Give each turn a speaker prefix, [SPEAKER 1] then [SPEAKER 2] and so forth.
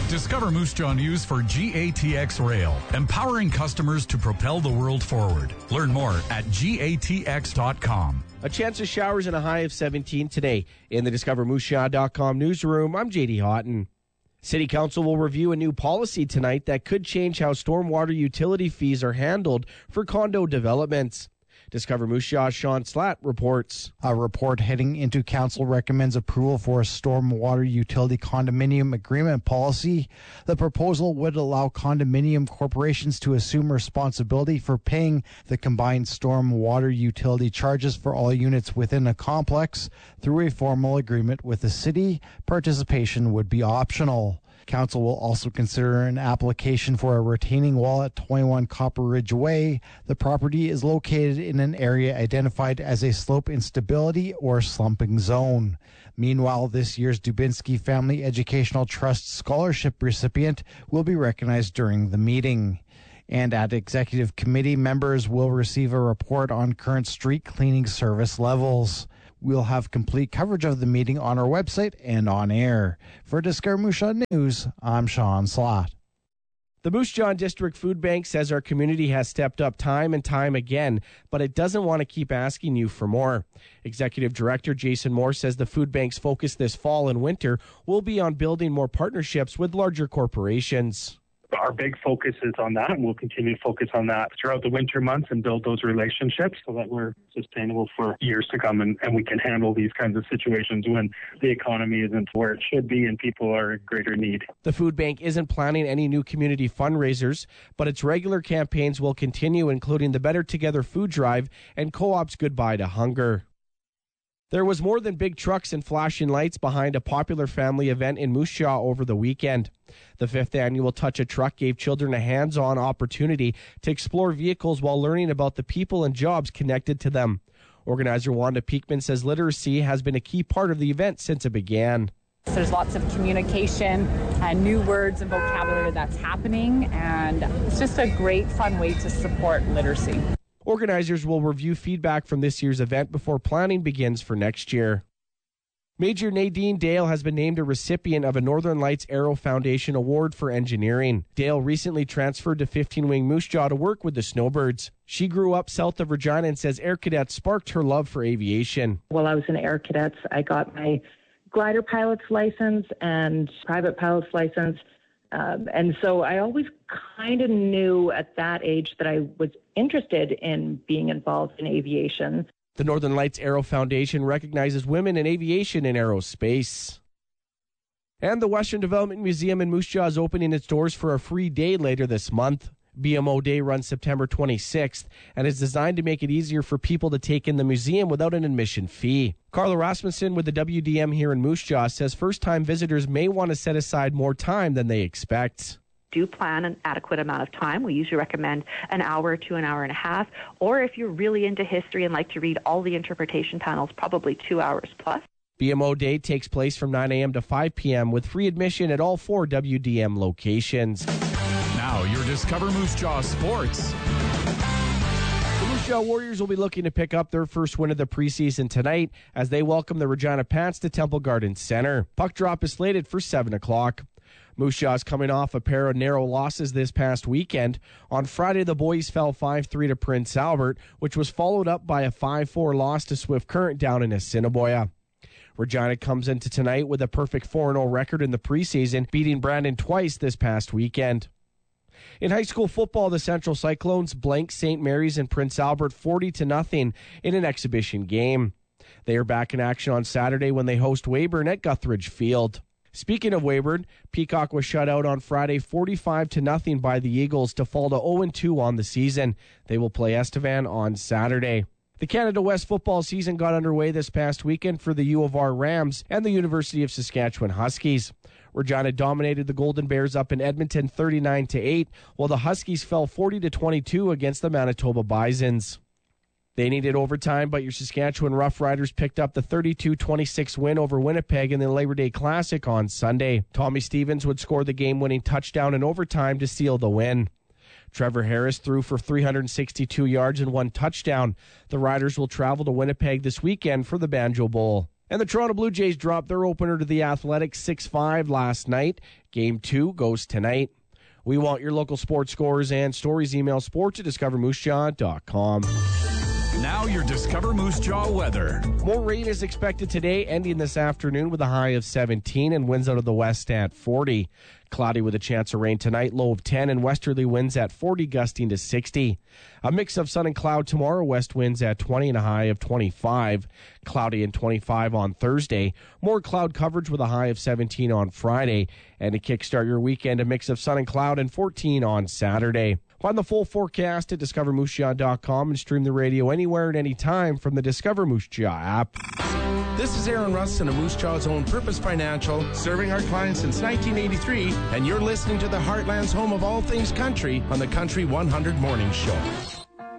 [SPEAKER 1] Discover Moose Jaw News for GATX Rail, empowering customers to propel the world forward. Learn more at GATX.com.
[SPEAKER 2] A chance of showers and a high of 17 today. In the DiscoverMooseJaw.com newsroom, I'm J.D. Houghton. City Council will review a new policy tonight that could change how stormwater utility fees are handled for condo developments. Discover Moose Jaw's Sean Slatt reports.
[SPEAKER 3] A report heading into council recommends approval for a stormwater utility condominium agreement policy. The proposal would allow condominium corporations to assume responsibility for paying the combined stormwater utility charges for all units within a complex through a formal agreement with the city. Participation would be optional. Council will also consider an application for a retaining wall at 21 Copper Ridge Way. The property is located in an area identified as a slope instability or slumping zone. Meanwhile, this year's Dubinsky Family Educational Trust scholarship recipient will be recognized during the meeting. And at Executive Committee, members will receive a report on current street cleaning service levels. We'll have complete coverage of the meeting on our website and on air. For Discover Moose Jaw News, I'm Sean Slatt.
[SPEAKER 2] The Moose Jaw District Food Bank says our community has stepped up time and time again, but it doesn't want to keep asking you for more. Executive Director Jason Moore says the food bank's focus this fall and winter will be on building more partnerships with larger corporations.
[SPEAKER 4] Our big focus is on that, and we'll continue to focus on that throughout the winter months and build those relationships so that we're sustainable for years to come, and we can handle these kinds of situations when the economy isn't where it should be and people are in greater need.
[SPEAKER 2] The food bank isn't planning any new community fundraisers, but its regular campaigns will continue, including the Better Together food drive and Co-op's Goodbye to Hunger. There was more than big trucks and flashing lights behind a popular family event in Moose Jaw over the weekend. The 5th annual Touch a Truck gave children a hands-on opportunity to explore vehicles while learning about the people and jobs connected to them. Organizer Wanda Peakman says literacy has been a key part of the event since it began.
[SPEAKER 5] There's lots of communication and new words and vocabulary that's happening, and it's just a great, fun way to support literacy.
[SPEAKER 2] Organizers will review feedback from this year's event before planning begins for next year. Major Nadine Dale has been named a recipient of a Northern Lights Aero Foundation Award for Engineering. Dale recently transferred to 15 Wing Moose Jaw to work with the Snowbirds. She grew up south of Regina and says Air Cadets sparked her love for aviation.
[SPEAKER 6] While I was in Air Cadets, I got my glider pilot's license and private pilot's license. And so I always kind of knew at that age that I was interested in being involved in aviation.
[SPEAKER 2] The Northern Lights Aero Foundation recognizes women in aviation and aerospace. And the Western Development Museum in Moose Jaw is opening its doors for a free day later this month. BMO Day runs September 26th and is designed to make it easier for people to take in the museum without an admission fee. Carla Rasmussen with the WDM here in Moose Jaw says first-time visitors may want to set aside more time than they expect.
[SPEAKER 7] Do plan an adequate amount of time. We usually recommend an hour to an hour and a half. Or if you're really into history and like to read all the interpretation panels, probably 2 hours plus.
[SPEAKER 2] BMO Day takes place from 9 a.m. to 5 p.m. with free admission at all 4 WDM locations.
[SPEAKER 1] Now your Discover Moose Jaw Sports.
[SPEAKER 2] The Moose Jaw Warriors will be looking to pick up their first win of the preseason tonight as they welcome the Regina Pats to Temple Gardens Center. Puck drop is slated for 7 o'clock. Moose Jaw is coming off a pair of narrow losses this past weekend. On Friday, the boys fell 5-3 to Prince Albert, which was followed up by a 5-4 loss to Swift Current down in Assiniboia. Regina comes into tonight with a perfect 4-0 record in the preseason, beating Brandon twice this past weekend. In high school football, the Central Cyclones blanked St. Mary's and Prince Albert 40-0 in an exhibition game. They are back in action on Saturday when they host Weyburn at Guthridge Field. Speaking of Weyburn, Peacock was shut out on Friday 45-0 by the Eagles to fall to 0-2 on the season. They will play Estevan on Saturday. The Canada West football season got underway this past weekend for the U of R Rams and the University of Saskatchewan Huskies. Regina dominated the Golden Bears up in Edmonton 39-8, while the Huskies fell 40-22 against the Manitoba Bisons. They needed overtime, but your Saskatchewan Roughriders picked up the 32-26 win over Winnipeg in the Labor Day Classic on Sunday. Tommy Stevens would score the game-winning touchdown in overtime to seal the win. Trevor Harris threw for 362 yards and 1 touchdown. The Riders will travel to Winnipeg this weekend for the Banjo Bowl. And the Toronto Blue Jays dropped their opener to the Athletics 6-5 last night. Game 2 goes tonight. We want your local sports scores and stories. Email sports@discovermoosejaw.com.
[SPEAKER 1] Now your Discover Moose Jaw weather.
[SPEAKER 2] More rain is expected today, ending this afternoon with a high of 17 and winds out of the west at 40. Cloudy with a chance of rain tonight, low of 10, and westerly winds at 40, gusting to 60. A mix of sun and cloud tomorrow, west winds at 20 and a high of 25. Cloudy and 25 on Thursday. More cloud coverage with a high of 17 on Friday. And to kickstart your weekend, a mix of sun and cloud and 14 on Saturday. Find the full forecast at discovermoosejaw.com and stream the radio anywhere at any time from the Discover Moose Jaw app.
[SPEAKER 8] This is Aaron Rustin of Moose Jaw's own Purpose Financial, serving our clients since 1983, and you're listening to the Heartland's home of all things country on the Country 100 Morning Show.